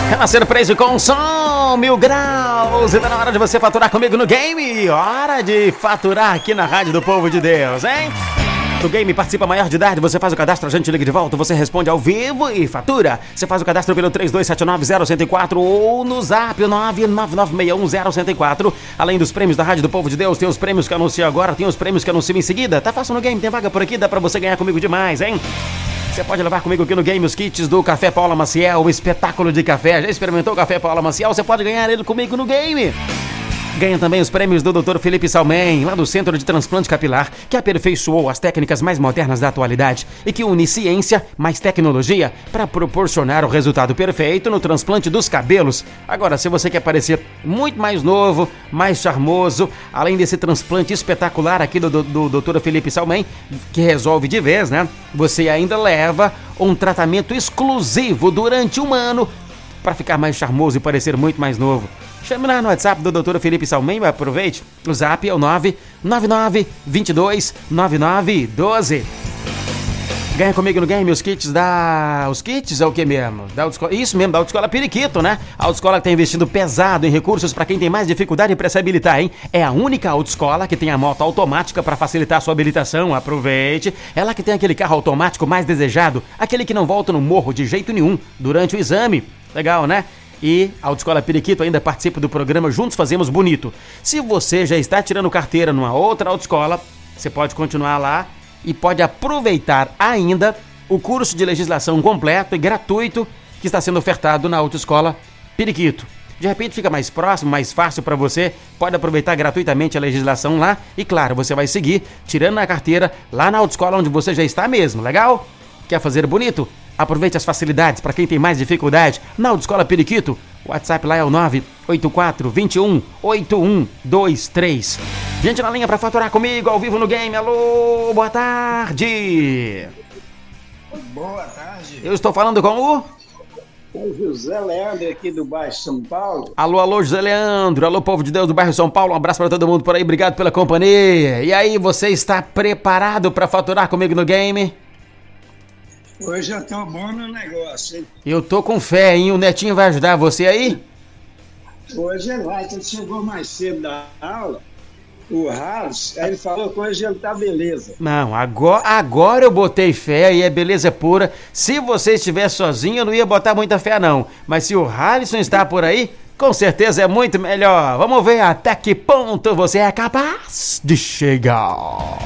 Renascer Preço com som, 1000 graus. E tá na hora de você faturar comigo no game. Hora de faturar aqui na Rádio do Povo de Deus, hein? No game participa maior de idade, você faz o cadastro, a gente liga de volta, você responde ao vivo e fatura. Você faz o cadastro pelo 3279-0104 ou no zap 99961-0104. Além dos prêmios da Rádio do Povo de Deus, tem os prêmios que anuncio agora, tem os prêmios que anuncio em seguida. Tá fácil no game, tem vaga por aqui, dá pra você ganhar comigo demais, hein? Você pode levar comigo aqui no game os kits do Café Paula Maciel, o espetáculo de café. Já experimentou o Café Paula Maciel? Você pode ganhar ele comigo no game. Ganha também os prêmios do Dr. Felipe Salmen, lá do Centro de Transplante Capilar, que aperfeiçoou as técnicas mais modernas da atualidade e que une ciência mais tecnologia para proporcionar o resultado perfeito no transplante dos cabelos. Agora, se você quer parecer muito mais novo, mais charmoso, além desse transplante espetacular aqui do Dr. Felipe Salmen, que resolve de vez, né? Você ainda leva um tratamento exclusivo durante um ano para ficar mais charmoso e parecer muito mais novo. Chame lá no WhatsApp do Dr. Felipe Salmen, aproveite. O zap é o 999-22-9912. Ganha comigo no game os kits da... Os kits é o que mesmo? Da autoescola... Isso mesmo, da Autoescola Periquito, né? A autoescola que tá investindo pesado em recursos para quem tem mais dificuldade para se habilitar, hein? É a única autoescola que tem a moto automática para facilitar a sua habilitação. Aproveite. Ela que tem aquele carro automático mais desejado, aquele que não volta no morro de jeito nenhum durante o exame. Legal, né? E a Autoescola Periquito ainda participa do programa Juntos Fazemos Bonito. Se você já está tirando carteira numa outra autoescola, você pode continuar lá e pode aproveitar ainda o curso de legislação completo e gratuito que está sendo ofertado na Autoescola Periquito. De repente fica mais próximo, mais fácil para você, pode aproveitar gratuitamente a legislação lá e claro, você vai seguir tirando a carteira lá na autoescola onde você já está mesmo, legal? Quer fazer bonito? Aproveite as facilidades para quem tem mais dificuldade. Na Autoescola Periquito, o WhatsApp lá é o 984-21-8123. Gente na linha para faturar comigo, ao vivo no game. Alô, boa tarde. Boa tarde. Eu estou falando com o José Leandro aqui do bairro São Paulo. Alô, José Leandro. Alô, povo de Deus do bairro São Paulo. Um abraço para todo mundo por aí. Obrigado pela companhia. E aí, você está preparado para faturar comigo no game? Hoje eu tô bom no negócio, hein? Eu tô com fé, hein? O Netinho vai ajudar você aí? Hoje ele vai. Ele chegou mais cedo da aula, o Harris, aí ele falou que hoje ele tá beleza. Não, agora eu botei fé e é beleza pura. Se você estivesse sozinho, eu não ia botar muita fé, não. Mas se o Harrison está por aí, com certeza é muito melhor. Vamos ver até que ponto você é capaz de chegar.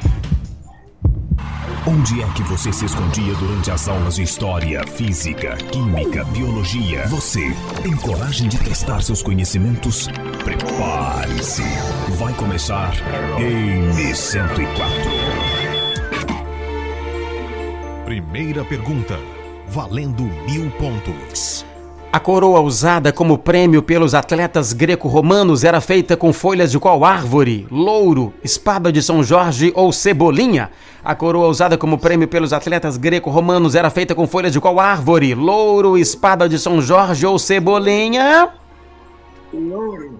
Onde é que você se escondia durante as aulas de história, física, química, biologia? Você tem coragem de testar seus conhecimentos? Prepare-se. Vai começar Game 104. Primeira pergunta, valendo 1000 pontos. A coroa usada como prêmio pelos atletas greco-romanos era feita com folhas de qual árvore? Louro, espada de São Jorge ou cebolinha? A coroa usada como prêmio pelos atletas greco-romanos era feita com folhas de qual árvore? Louro, espada de São Jorge ou cebolinha? Louro.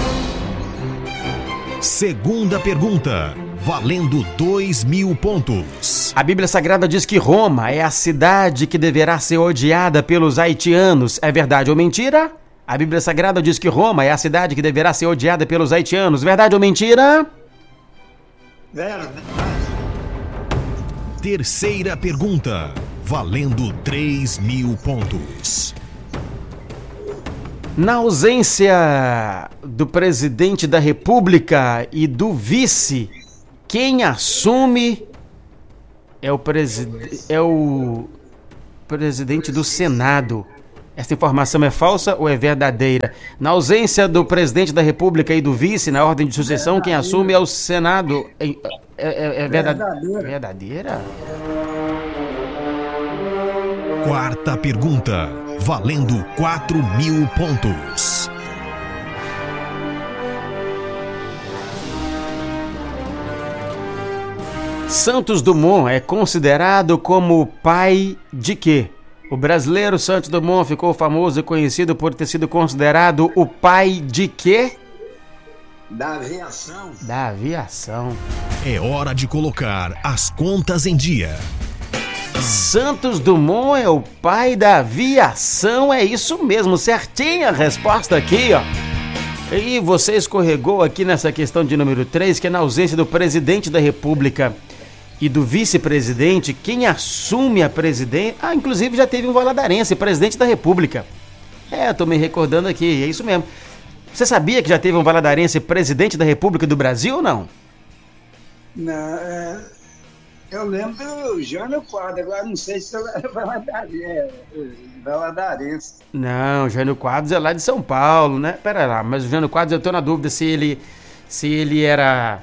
Segunda pergunta, valendo 2000 pontos. A Bíblia Sagrada diz que Roma é a cidade que deverá ser odiada pelos haitianos. É verdade ou mentira? A Bíblia Sagrada diz que Roma é a cidade que deverá ser odiada pelos haitianos. Verdade ou mentira? Verdade. Terceira pergunta, valendo 3000 pontos. Na ausência do presidente da República e do vice, quem assume é o presidente do Senado. Essa informação é falsa ou é verdadeira? Na ausência do presidente da República e do vice, na ordem de sucessão, quem assume é o Senado. É verdadeira? Quarta pergunta, valendo 4000 pontos. Santos Dumont é considerado como o pai de quê? O brasileiro Santos Dumont ficou famoso e conhecido por ter sido considerado o pai de quê? Da aviação. Da aviação. É hora de colocar as contas em dia. Santos Dumont é o pai da aviação, é isso mesmo, certinha a resposta aqui, ó. E você escorregou aqui nessa questão de número 3, que é na ausência do presidente da República e do vice-presidente, quem assume a presidência... inclusive já teve um valadarense, presidente da República. Tô me recordando aqui, é isso mesmo. Você sabia que já teve um valadarense presidente da República do Brasil ou não? Não, eu lembro do Jânio Quadros, agora não sei se era valadarense. Não, o Jânio Quadros é lá de São Paulo, né? Pera lá, mas o Jânio Quadros, eu tô na dúvida se ele era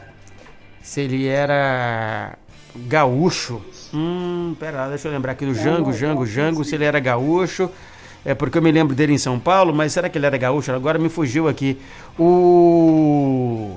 gaúcho. Pera lá, deixa eu lembrar aqui do Jango, se ele era gaúcho. É porque eu me lembro dele em São Paulo, mas será que ele era gaúcho? Agora me fugiu aqui. O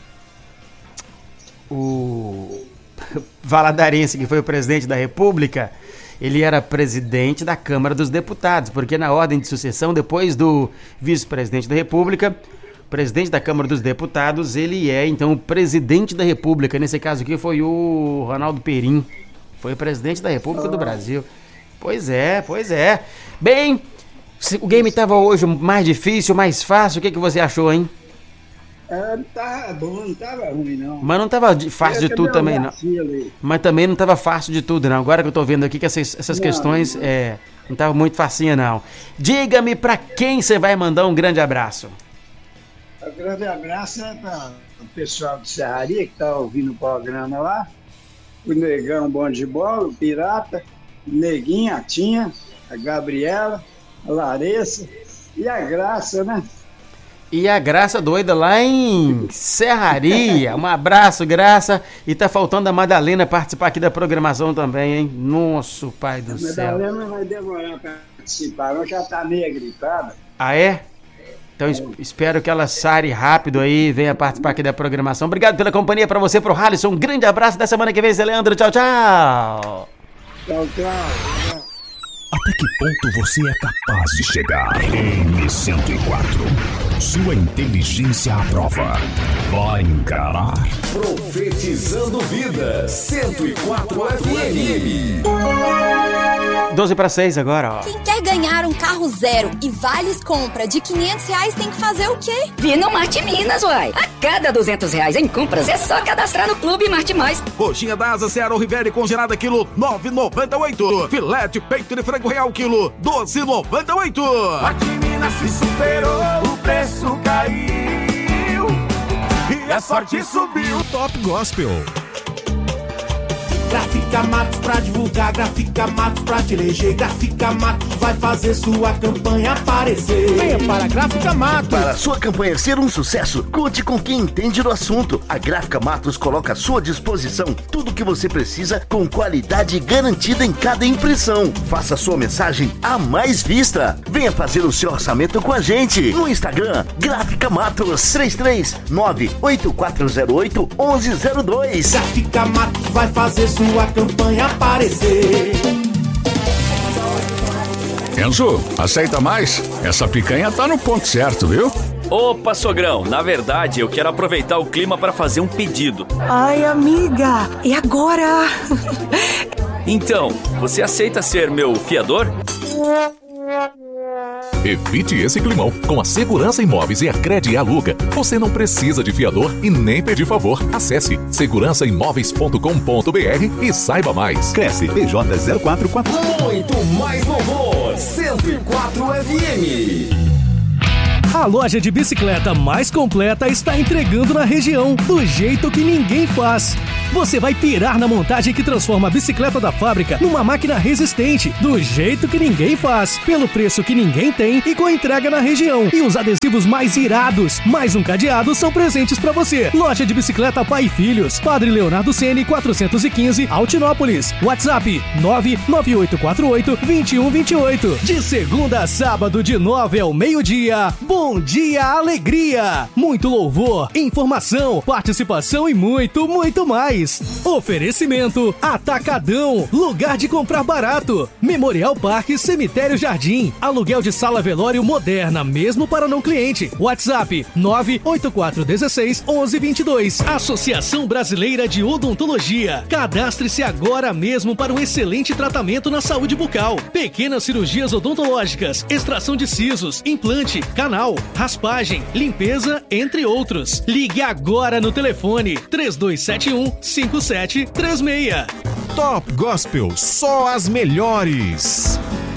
valadarense, que foi o presidente da República, ele era presidente da Câmara dos Deputados, porque na ordem de sucessão, depois do vice-presidente da República, presidente da Câmara dos Deputados, ele é então o presidente da República. Nesse caso aqui foi o Ronaldo Perim, foi o presidente da República do Brasil. Pois é. Bem, o game estava hoje mais difícil, mais fácil, o que você achou, hein? Tava bom, não tava ruim, não. Mas não tava fácil de tudo também, não. Mas também não tava fácil de tudo, não. Agora que eu tô vendo aqui que essas questões não tava muito facinha, não. Diga-me pra quem você vai mandar um grande abraço. Um grande abraço é para o pessoal de Serraria que tá ouvindo o programa lá. O Negão Bom de Bola, o Pirata, o Neguinho, a Tinha, a Gabriela, a Larissa e a Graça, né? E a Graça doida lá em Serraria. Um abraço, Graça. E tá faltando a Madalena participar aqui da programação também, hein? Nosso pai do céu. A Madalena vai demorar pra participar, ela já tá meio gripada. Ah, é? Então espero que ela sare rápido aí e venha participar aqui da programação. Obrigado pela companhia, pra você, pro Halisson. Um grande abraço. Da semana que vem, Zé Leandro. Tchau, tchau. Tchau. Até que ponto você é capaz de chegar? M104. Sua inteligência à prova. Vai encarar. Profetizando Vida. 104 FM. 12:06 agora, ó. Quem quer ganhar um carro zero e vales compra de R$500 tem que fazer o quê? Vir no Marte Minas, uai. A cada R$200 em compras é só cadastrar no Clube Marte Mais. Coxinha da Asa Seara Riviera congelada quilo 9,98. Filete peito de frango real quilo 12,98. Marte Minas se superou, o preço caiu e a sorte subiu. Top Gospel. Gráfica Matos pra divulgar, Gráfica Matos pra te eleger, Gráfica Matos vai fazer sua campanha aparecer. Venha para a Gráfica Matos. Para sua campanha ser um sucesso, conte com quem entende do assunto. A Gráfica Matos coloca à sua disposição tudo o que você precisa com qualidade garantida em cada impressão. Faça sua mensagem a mais vista. Venha fazer o seu orçamento com a gente. No Instagram, Gráfica Matos 339-8408-1102. Gráfica Matos vai fazer sua campanha aparecer. Enzo, aceita mais? Essa picanha tá no ponto certo, viu? Opa, sogrão, na verdade eu quero aproveitar o clima para fazer um pedido. Ai, amiga, e agora? Então, você aceita ser meu fiador? Evite esse climão. Com a Segurança Imóveis e a Crede Aluga, você não precisa de fiador e nem pedir favor. Acesse segurançaimoveis.com.br e saiba mais. Cresce PJ 044. Muito mais louvor. 104 FM. A loja de bicicleta mais completa está entregando na região, do jeito que ninguém faz. Você vai pirar na montagem que transforma a bicicleta da fábrica numa máquina resistente, do jeito que ninguém faz, pelo preço que ninguém tem e com entrega na região. E os adesivos mais irados, mais um cadeado são presentes pra você. Loja de bicicleta Pai e Filhos, Padre Leonardo Ceni 415, Altinópolis. WhatsApp 99848-2128. De segunda a sábado, de 9 ao meio-dia. Bom dia, alegria! Muito louvor, informação, participação e muito, muito mais. 22. Oferecimento Atacadão, lugar de comprar barato. Memorial Parque Cemitério Jardim. Aluguel de sala velório moderna, mesmo para não cliente. WhatsApp 984161122. Associação Brasileira de Odontologia. Cadastre-se agora mesmo para um excelente tratamento na saúde bucal. Pequenas cirurgias odontológicas, extração de sisos, implante, canal, raspagem, limpeza, entre outros. Ligue agora no telefone 3271-5736. Top Gospel, só as melhores.